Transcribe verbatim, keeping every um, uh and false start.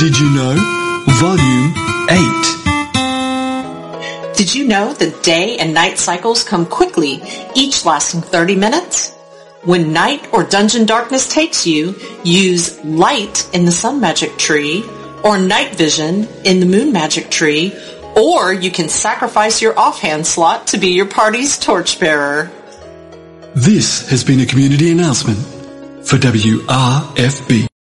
Did you know? Volume eight. Did you know that day and night cycles come quickly, each lasting thirty minutes? When night or dungeon darkness takes you, use light in the sun magic tree, or night vision in the moon magic tree, or you can sacrifice your offhand slot to be your party's torchbearer. This has been a community announcement for W R F B.